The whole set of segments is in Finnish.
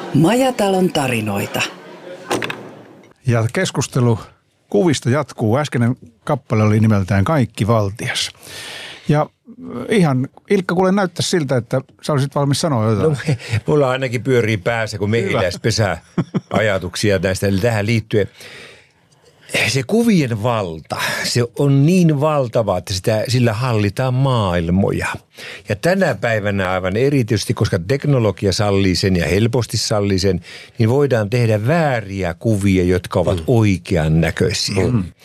Majatalon tarinoita. Ja keskustelu kuvista jatkuu. Äskeinen kappale oli nimeltään Kaikki valtias. Ja ihan, Ilkka, kuule näyttää siltä, että sä olisit valmis sanoa jotain. No, mulla ainakin pyörii päässä, kun mehiläispesää ajatuksia näistä tähän liittyen. Se kuvien valta, se on niin valtava, että sillä hallitaan maailmoja. Ja tänä päivänä aivan erityisesti, koska teknologia sallii sen ja helposti sallii sen, niin voidaan tehdä vääriä kuvia, jotka ovat oikean näköisiä.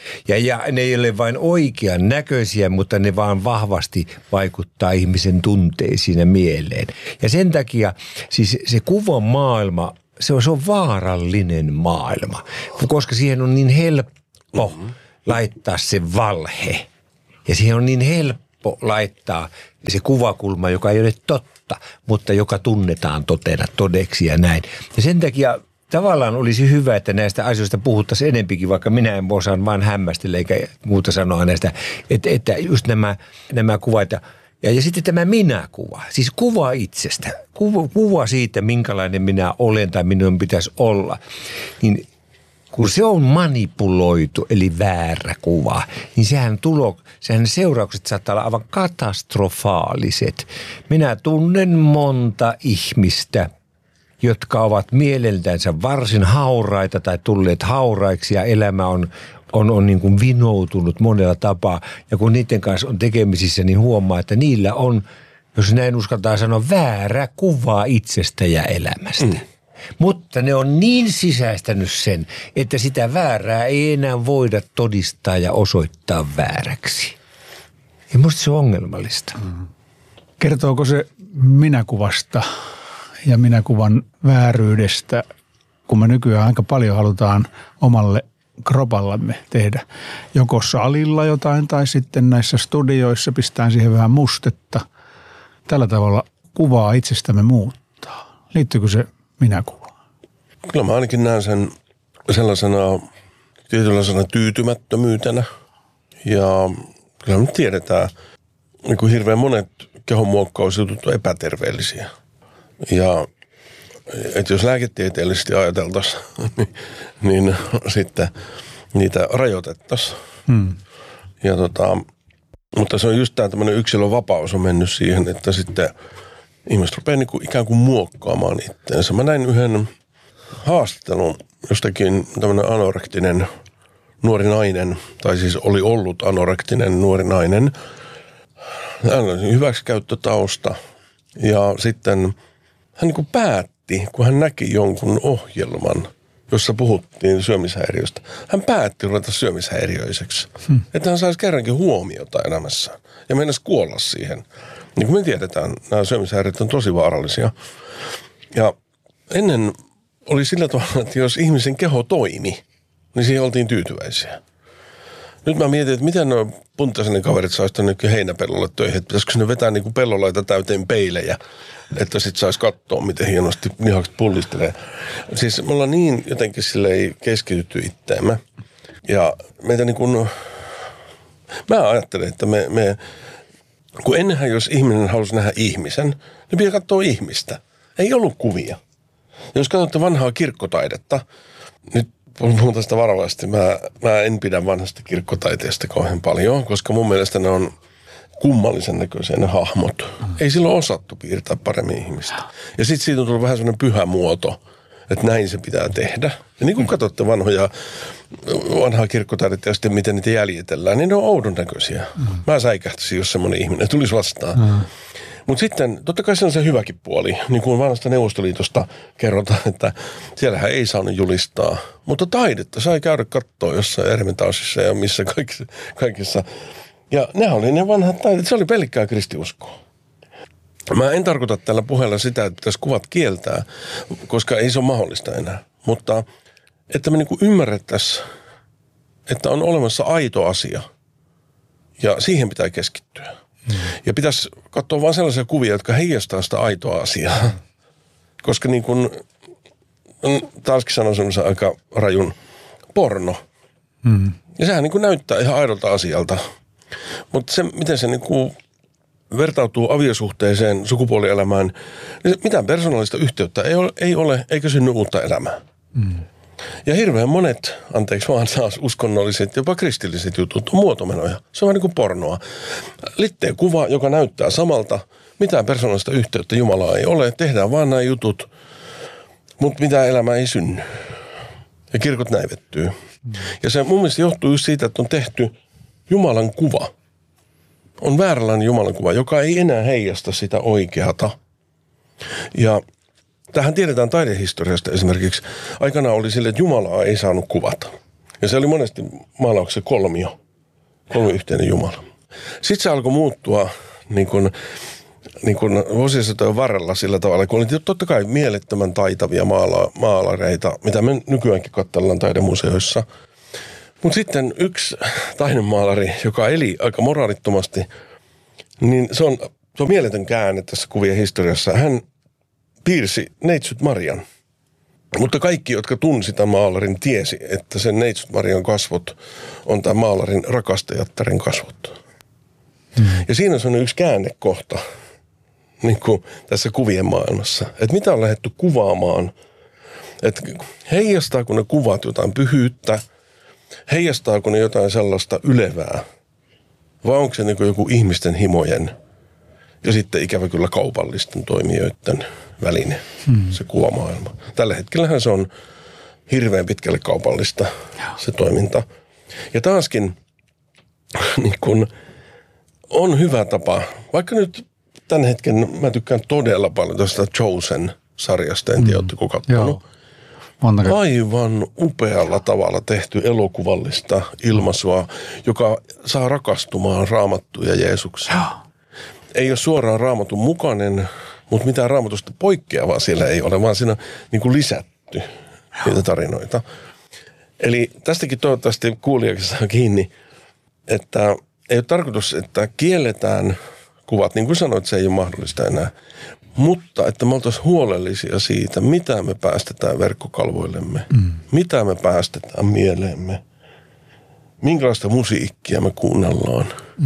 Ja ne ei ole vain oikean näköisiä, mutta ne vaan vahvasti vaikuttaa ihmisen tunteisiin ja mieleen. Ja sen takia siis se kuvan maailma, se on vaarallinen maailma, koska siihen on niin helppo laittaa se valhe. Ja siihen on niin helppo laittaa se kuvakulma, joka ei ole totta, mutta joka tunnetaan totena todeksi ja näin. Ja sen takia tavallaan olisi hyvä, että näistä asioista puhuttaisiin enempikin, vaikka minä en osaan vaan hämmästellä eikä muuta sanoa näistä, että just nämä kuvat. Ja sitten tämä minäkuva, siis kuva itsestä, kuva siitä, minkälainen minä olen tai minun pitäisi olla, niin kun se on manipuloitu, eli väärä kuva, niin sehän seuraukset saattaa olla aivan katastrofaaliset. Minä tunnen monta ihmistä, jotka ovat mieleltänsä varsin hauraita tai tulleet hauraiksi ja elämä on niin kuin vinoutunut monella tapaa. Ja kun niiden kanssa on tekemisissä, niin huomaa, että niillä on, jos näin uskaltaan sanoa, väärä kuva itsestä ja elämästä. Mutta ne on niin sisäistänyt sen, että sitä väärää ei enää voida todistaa ja osoittaa vääräksi. Ja musta se on ongelmallista. Kertooko se minäkuvasta ja minäkuvan vääryydestä, kun me nykyään aika paljon halutaan omalle kropallamme tehdä joko salilla jotain tai sitten näissä studioissa pistään siihen vähän mustetta. Tällä tavalla kuvaa itsestämme muuttaa. Liittyykö se minäkuvaan? Kyllä mä ainakin näen sen sellaisena tietynlaisena tyytymättömyytenä. Ja kyllä me tiedetään, niin kuin hirveän monet kehonmuokkausjutut on epäterveellisiä. Ja että jos lääketieteellisesti ajateltaisiin, niin sitten niitä rajoitettaisiin. Ja mutta se on just tämä tämmöinen yksilön vapaus on mennyt siihen, että sitten ihmiset rupeaa niin kuin ikään kuin muokkaamaan itseensä. Mä näin yhden haastattelun jostakin tämmöinen anorektinen nuori nainen, tai siis oli ollut anorektinen nuori nainen. Hän oli hyväksikäyttötausta ja sitten hän niin kuin päätti, kun hän näki jonkun ohjelman, jossa puhuttiin syömishäiriöstä. Hän päätti ruveta syömishäiriöiseksi. Että hän saisi kerrankin huomiota elämässään ja mennäisi kuolla siihen. Niin kuin me tiedetään, nämä syömishäiriöt on tosi vaarallisia. Ja ennen oli sillä tavalla, että jos ihmisen keho toimi, niin siihen oltiin tyytyväisiä. Nyt mä mietin, että miten nuo puntaisen kaverit saisi tänne heinäpellolle töihin. Että pitäisikö ne vetää niin kuin pellolaita täyteen peilejä, että sit saisi katsoa, miten hienosti lihakset pullistelee. Siis me ollaan niin jotenkin silleen keskitytty itteemme. Ja meitä niin kuin, mä ajattelen, että me kun ennenhän jos ihminen halusi nähdä ihmisen, niin pitää katsoa ihmistä. Ei ollut kuvia. Jos katsotte vanhaa kirkkotaidetta, nyt puhun tästä varovasti. Mä en pidä vanhasta kirkkotaiteesta kauhean paljon, koska mun mielestä ne on kummallisen näköisiä ne hahmot. Ei silloin osattu piirtää paremmin ihmistä. Ja sitten siitä on tullut vähän semmoinen pyhä muoto, että näin se pitää tehdä. Ja niin kun katsotte vanhaa kirkkotaidetta ja sitten miten niitä jäljitellään, niin ne on oudon näköisiä. Mä säikähtäisin, jos semmoinen ihminen tulisi vastaan. Mutta sitten totta kai se on se hyväkin puoli. Niin kuin vanhasta Neuvostoliitosta kerrotaan, että siellähän ei saanut julistaa. Mutta taidetta sai käydä katsoa jossain Ermitausissa ja missä kaikissa. Ja ne oli ne vanhat taidot. Se oli pelkkää kristiuskoa. Mä en tarkoita tällä puheella sitä, että pitäisi kuvat kieltää, koska ei se ole mahdollista enää. Mutta että me niinku ymmärrettäisiin, että on olemassa aito asia ja siihen pitää keskittyä. Ja pitäisi katsoa vain sellaisia kuvia, jotka heijastaa sitä aitoa asiaa. Koska niin kuin, taaskin sanon semmoisen aika rajun, porno. Ja sehän niin kuin näyttää ihan aidolta asialta. Mutta se, miten se niin kuin vertautuu aviosuhteeseen, sukupuolielämään, niin mitään persoonallista yhteyttä ei ole eikä synny uutta elämää. Ja hirveän monet, anteeksi vaan taas uskonnolliset, jopa kristilliset jutut on muotomenoja. Se on niin kuin pornoa. Litteen kuva, joka näyttää samalta. Mitään persoonallista yhteyttä Jumalaa ei ole. Tehdään vaan nämä jutut, mutta mitään elämää ei synny. Ja kirkot näivettyy. Ja se mun mielestä johtuu just siitä, että on tehty Jumalan kuva. On vääränlainen Jumalan kuva, joka ei enää heijasta sitä oikeata. Ja tähän tiedetään taidehistoriasta esimerkiksi. Aikanaan oli sille, että Jumalaa ei saanut kuvata. Ja se oli monesti maalauksessa kolmiyhteinen Jumala. Sitten se alkoi muuttua niin kuin vuosisatojen varrella sillä tavalla, kun oli totta kai mielettömän taitavia maalareita, mitä me nykyäänkin katsellaan taidemuseoissa. Mutta sitten yksi taidemaalari, joka eli aika moraalittomasti, niin se on mieletön käänne tässä kuvien historiassa. Hän piirsi Neitsyt Marian. Mutta kaikki, jotka tunsi tämän maalarin, tiesi, että sen Neitsyt Marian kasvot on tämän maalarin rakastajattaren kasvot. Ja siinä on yksi käännekohta niin kuin tässä kuvien maailmassa. Että mitä on lähdetty kuvaamaan. Että heijastaako ne kuvat jotain pyhyyttä, heijastaako ne jotain sellaista ylevää, vai onko se niin kuin joku ihmisten himojen ja sitten ikävä kyllä kaupallisten toimijoiden väline, se kuvamaailma. Tällä hetkellähän se on hirveän pitkälle kaupallista se toiminta. Ja taaskin niin kun on hyvä tapa, vaikka nyt tämän hetken mä tykkään todella paljon tuosta Chosen-sarjasta, en tiedä, ootteko katsonut. Aivan upealla tavalla tehty elokuvallista ilmaisua, joka saa rakastumaan Raamattuun ja Jeesukseen. Ei ole suoraan Raamatun mukainen, mutta mitään Raamatusta poikkeavaa siellä ei ole, vaan siinä on niin kuin lisätty niitä tarinoita. Eli tästäkin toivottavasti kuulijakin saa kiinni, että ei ole tarkoitus, että kielletään kuvat, niin kuin sanoit, se ei ole mahdollista enää. Mutta että me oltaisiin huolellisia siitä, mitä me päästetään verkkokalvoillemme, mitä me päästetään mieleemme, minkälaista musiikkia me kuunnellaan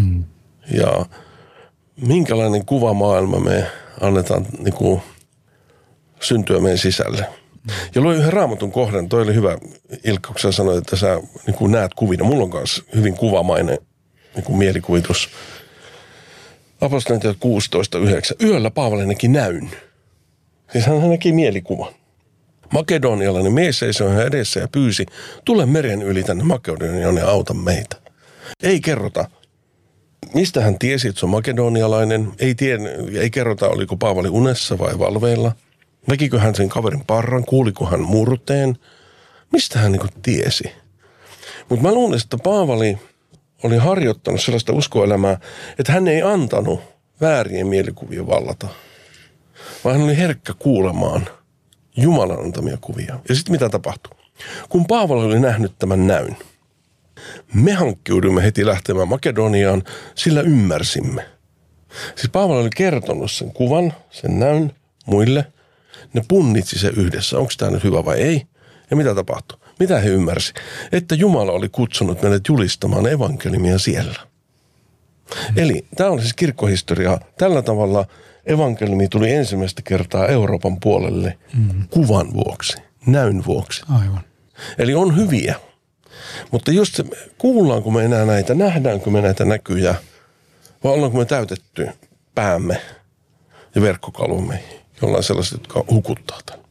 ja minkälainen kuvamaailma me annetaan niin kuin syntyä meidän sisälle. Ja luin yhden Raamatun kohdan, toi oli hyvä, Ilkka, kun sä sanoit, että sä niin kuin näet kuvina. Mulla on myös hyvin kuvamainen niin kuin mielikuvitus. Apostolien 16.9. Yöllä Paavali näki näyn. Siis hän näki mielikuvan. Makedonialainen mies seisoi hän edessä ja pyysi, tule meren yli tänne Makedoniaan ja auta meitä. Ei kerrota, mistä hän tiesi, että se on makedonialainen. Ei kerrota, oliko Paavali unessa vai valveilla. Näkikö hän sen kaverin parran, kuuliko hän murteen. Mistä hän niin kuin tiesi. Mutta mä luulen, että Paavali oli harjoittanut sellaista uskoelämää, että hän ei antanut väärien mielikuvien vallata, vaan hän oli herkkä kuulemaan Jumalan antamia kuvia. Ja sitten mitä tapahtui? Kun Paavali oli nähnyt tämän näyn, me hankkiudumme heti lähtemään Makedoniaan, sillä ymmärsimme. Siis Paavali oli kertonut sen kuvan, sen näyn muille. Ne punnitsi se yhdessä, onko tämä nyt hyvä vai ei. Ja mitä tapahtui? Mitä he ymmärsi? Että Jumala oli kutsunut meidät julistamaan evankeliumia siellä. Eli tämä on siis kirkkohistoriaa. Tällä tavalla evankeliumi tuli ensimmäistä kertaa Euroopan puolelle kuvan vuoksi, näyn vuoksi. Aivan. Eli on hyviä. Mutta just se, kuullaanko me enää näitä, nähdäänkö me näitä näkyjä, vai ollaanko me täytetty päämme ja verkkokalvomme jollain sellaiset, jotka hukuttaa tämän.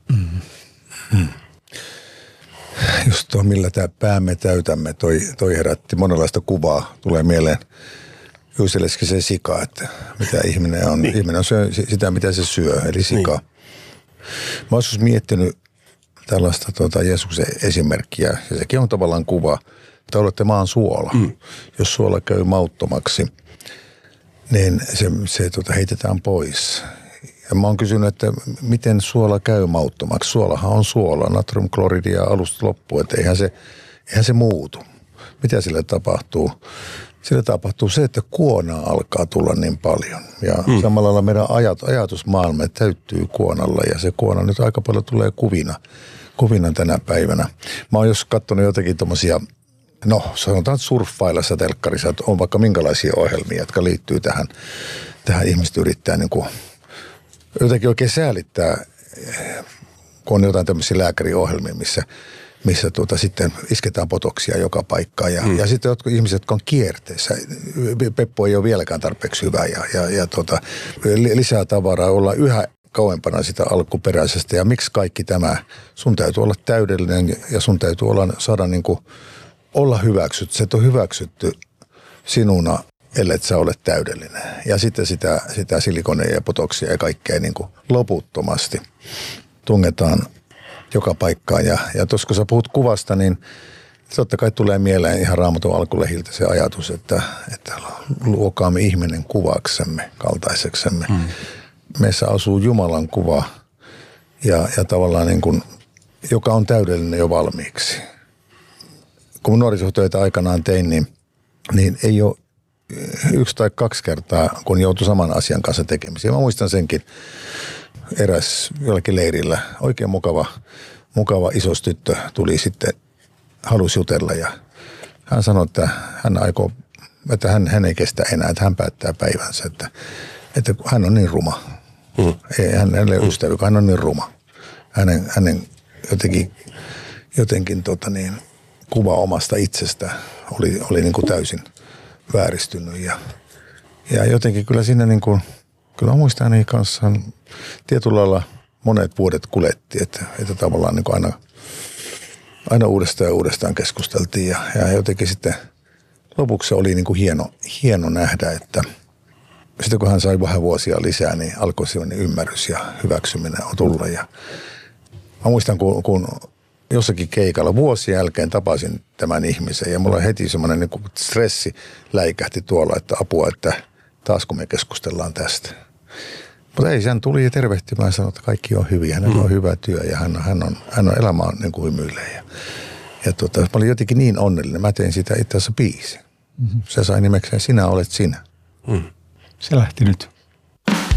Just tuo, millä tämä päämme täytämme, toi herätti monenlaista kuvaa. Tulee mieleen Juice Leskisen sika, että mitä ihminen on. Niin. Ihminen on sitä, mitä se syö, eli sika. Niin. Mä olisin miettinyt tällaista Jeesuksen esimerkkiä, ja sekin on tavallaan kuva, että olette maan suola. Jos suola käy mauttomaksi, niin se heitetään pois. Ja mä oon kysynyt, että miten suola käy mauttomaksi. Suolahan on suola, natriumkloridia alusta loppuun, että eihän se muutu. Mitä sille tapahtuu? Sille tapahtuu se, että kuonaa alkaa tulla niin paljon. Ja samalla lailla meidän ajatusmaailma täyttyy kuonalla, ja se kuona nyt aika paljon tulee kuvina tänä päivänä. Mä oon jos katsonut jotakin tommosia no sanotaan surffailassa telkkarissa, että on vaikka minkälaisia ohjelmia, jotka liittyy tähän ihmiset yrittää niin kuin jotenkin oikein säälittää, kun on jotain tämmöisiä lääkäriohjelmia, missä sitten isketään potoksia joka paikkaan. Ja sitten jotkut ihmiset, jotka on kierteessä, peppu ei ole vieläkään tarpeeksi hyvä ja lisää tavaraa, ollaan yhä kauempana sitä alkuperäisestä. Ja miksi kaikki tämä? Sun täytyy olla täydellinen ja sun täytyy saada niin kuin olla hyväksytty. Se on hyväksytty sinuna, ellei sä ole täydellinen. Ja sitten sitä silikoneja ja potoksia ja kaikkea niin kuin loputtomasti tungetaan joka paikkaan. Ja tuossa kun sä puhut kuvasta, niin totta kai tulee mieleen ihan Raamatun alkulehiltä se ajatus, että luokaamme ihminen kuvaksemme, kaltaiseksemme. Meissä asuu Jumalan kuva ja tavallaan niin kuin, joka on täydellinen jo valmiiksi. Kun nuorisotyötä aikanaan tein, niin ei ole 1 tai 2 kertaa, kun joutui saman asian kanssa tekemisiin. Mä muistan senkin eräs jollakin leirillä. Oikein mukava isostyttö tuli sitten, halusi jutella ja hän sanoi, että hän ei kestä enää, että hän päättää päivänsä, että hän on niin ruma. Ei, hän ei ole ystävä, hän on niin ruma. Hänen jotenkin kuva omasta itsestä oli niin kuin täysin vääristynyt ja jotenkin kyllä siinä niin kuin, kyllä muistan hänen kanssaan tietyllä lailla monet vuodet kulettiin, että tavallaan niin kuin aina uudestaan ja uudestaan keskusteltiin ja jotenkin sitten lopuksi oli niin kuin hieno nähdä, että sitten kun hän sai vähän vuosia lisää, niin alkoi sellainen ymmärrys ja hyväksyminen tulla. Ja mä muistan, kun jossakin keikalla vuosien jälkeen tapasin tämän ihmisen ja mulla heti semmoinen niin kuin stressi läikähti tuolla, että apua, että taas kun me keskustellaan tästä. Mutta ei, hän tuli tervehtimään ja sanoi, että kaikki on hyviä, hänellä on hyvä työ ja hän on elämä on niin kuin hymyilee. Ja mä olin jotenkin niin onnellinen, mä tein sitä itse asiassa biisin. Se sai nimekseen Sinä olet sinä. Se lähti nyt